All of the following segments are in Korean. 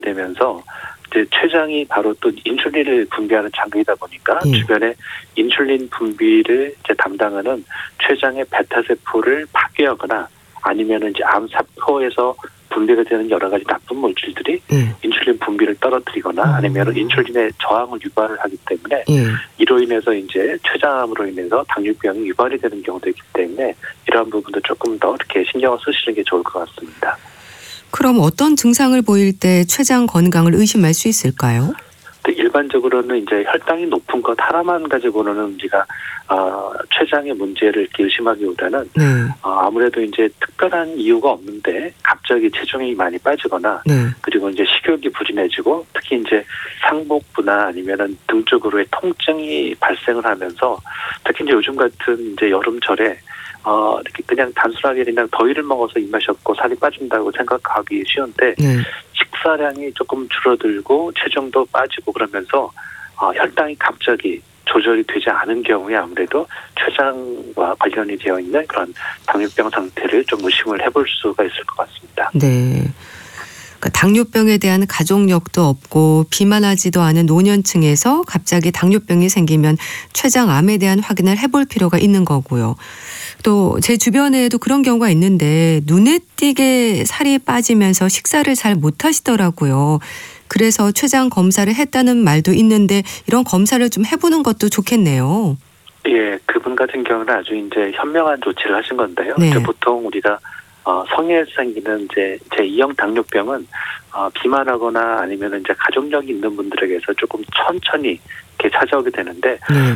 되면서 이제 췌장이 바로 또 인슐린을 분비하는 장기이다 보니까 주변에 인슐린 분비를 이제 담당하는 췌장의 베타 세포를 파괴하거나 아니면 이제 암 세포에서 분비가 되는 여러 가지 나쁜 물질들이 인슐린 분비를 떨어뜨리거나 아니면 인슐린의 저항을 유발을 하기 때문에 이로 인해서 이제 췌장암으로 인해서 당뇨병이 유발이 되는 경우도 있기 때문에 이러한 부분도 조금 더 이렇게 신경을 쓰시는 게 좋을 것 같습니다. 그럼 어떤 증상을 보일 때 췌장 건강을 의심할 수 있을까요? 일반적으로는 이제 혈당이 높은 것 하나만 가지고는 우리가 췌장의 문제를 이렇게 의심하기보다는 아무래도 이제 특별한 이유가 없는데 갑자기 체중이 많이 빠지거나 그리고 이제 식욕이 부진해지고 특히 이제 상복부나 아니면은 등 쪽으로의 통증이 발생을 하면서 특히 이제 요즘 같은 이제 여름철에 이렇게 그냥 단순하게 그냥 더위를 먹어서 입맛이 없고 살이 빠진다고 생각하기 쉬운데 식사량이 조금 줄어들고 체중도 빠지고 그러면서 혈당이 갑자기 조절이 되지 않은 경우에 아무래도 췌장과 관련이 되어 있는 그런 당뇨병 상태를 좀 의심을 해볼 수가 있을 것 같습니다. 네. 그러니까 당뇨병에 대한 가족력도 없고 비만하지도 않은 노년층에서 갑자기 당뇨병이 생기면 췌장암에 대한 확인을 해볼 필요가 있는 거고요. 또 제 주변에도 그런 경우가 있는데 눈에 띄게 살이 빠지면서 식사를 잘 못하시더라고요. 그래서 췌장 검사를 했다는 말도 있는데 이런 검사를 좀 해보는 것도 좋겠네요. 예, 그분 같은 경우는 아주 이제 현명한 조치를 하신 건데요. 이제 보통 우리가 성인에서 생기는 이제 제2형 당뇨병은 비만하거나 아니면 이제 가족력이 있는 분들에게서 조금 천천히 이렇게 찾아오게 되는데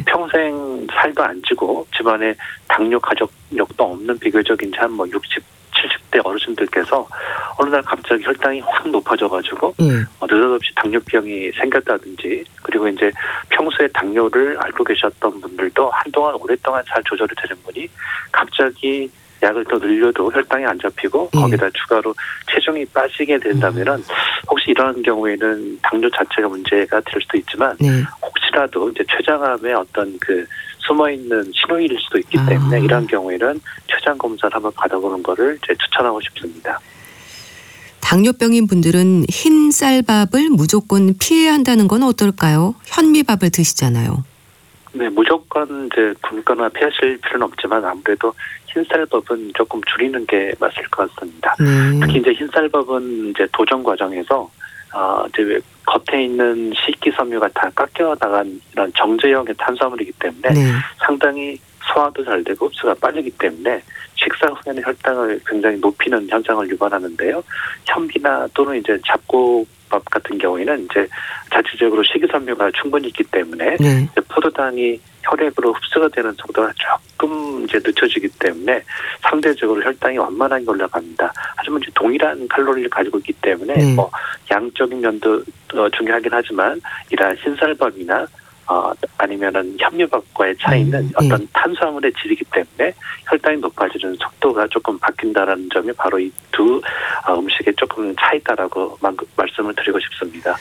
평생 살도 안 찌고 집안에 당뇨 가족력도 없는 비교적 이제 한 60, 70대 어르신들께서 어느 날 갑자기 혈당이 확 높아져가지고 느닷없이 당뇨병이 생겼다든지 그리고 이제 평소에 당뇨를 앓고 계셨던 분들도 한동안 오랫동안 잘 조절이 되는 분이 갑자기 약을 더 늘려도 혈당이 안 잡히고 거기다 추가로 체중이 빠지게 된다면은 혹시 이런 경우에는 당뇨 자체가 문제가 될 수도 있지만 혹시라도 이제 췌장암의 어떤 그 숨어 있는 신호일 수도 있기 때문에 이런 경우에는 췌장 검사를 한번 받아보는 거를 이제 추천하고 싶습니다. 당뇨병인 분들은 흰 쌀밥을 무조건 피해야 한다는 건 어떨까요? 현미밥을 드시잖아요. 네, 무조건 이제 굶거나 피하실 필요는 없지만 아무래도 흰쌀밥은 조금 줄이는 게 맞을 것 같습니다. 특히 이제 흰쌀밥은 이제 도정 과정에서 이제 겉에 있는 식기섬유가 다 깎여 나간 이런 정제형의 탄수화물이기 때문에 상당히 소화도 잘 되고 흡수가 빠르기 때문에 식사 후에는 혈당을 굉장히 높이는 현상을 유발하는데요. 현미나 또는 이제 잡곡밥 같은 경우에는 이제 자체적으로 식이섬유가 충분히 있기 때문에 포도당이 혈액으로 흡수가 되는 속도가 조금 이제 늦춰지기 때문에 상대적으로 혈당이 완만하게 올라갑니다. 하지만 이제 동일한 칼로리를 가지고 있기 때문에 양적인 면도 중요하긴 하지만 이러한 흰쌀밥이나 아니면은 현미밥과의 차이는 어떤 탄수화물의 질이기 때문에 혈당이 높아지는 속도가 조금 바뀐다라는 점이 바로 이 두 음식에 조금 차이다라고 말씀을 드리고 싶습니다.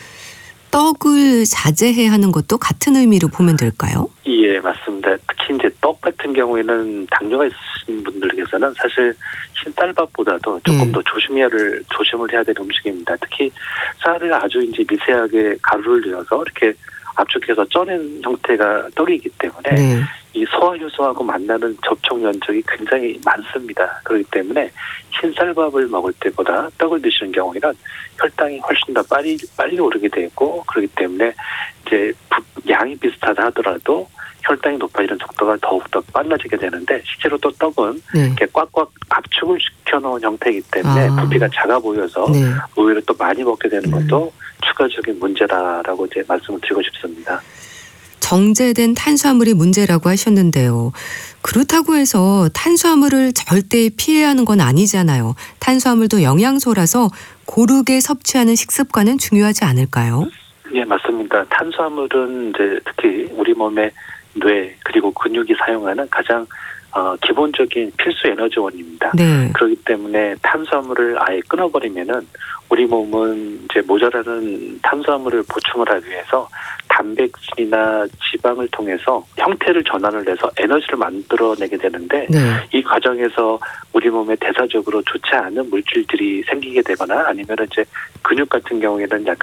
떡을 자제해야 하는 것도 같은 의미로 보면 될까요? 예, 맞습니다. 특히 이제 떡 같은 경우에는 당뇨가 있으신 분들께서는 사실 흰쌀밥보다도 조금 더 조심을 해야 되는 음식입니다. 특히 쌀을 아주 이제 미세하게 가루를 넣어서 이렇게 압축해서 쪄낸 형태가 떡이기 때문에 이 소화효소하고 만나는 접촉 면적이 굉장히 많습니다. 그렇기 때문에 흰쌀밥을 먹을 때보다 떡을 드시는 경우에는 혈당이 훨씬 더 빨리 오르게 되고 그렇기 때문에 이제 양이 비슷하다 하더라도 혈당이 높아지는 속도가 더욱더 빨라지게 되는데 실제로 또 떡은 이렇게 꽉꽉 압축을 시켜놓은 형태이기 때문에 부피가 작아 보여서 의외로 또 많이 먹게 되는 것도 추가적인 문제다라고 이제 말씀을 드리고 싶습니다. 정제된 탄수화물이 문제라고 하셨는데요. 그렇다고 해서 탄수화물을 절대 피해야 하는 건 아니잖아요. 탄수화물도 영양소라서 고르게 섭취하는 식습관은 중요하지 않을까요? 네, 맞습니다. 탄수화물은 이제 특히 우리 몸의 뇌 그리고 근육이 사용하는 가장 기본적인 필수 에너지원입니다. 그렇기 때문에 탄수화물을 아예 끊어버리면은 우리 몸은 이제 모자라는 탄수화물을 보충을 하기 위해서 단백질이나 지방을 통해서 형태를 전환을 해서 에너지를 만들어내게 되는데 네. 이 과정에서 우리 몸에 대사적으로 좋지 않은 물질들이 생기게 되거나 아니면 이제 근육 같은 경우에는 약간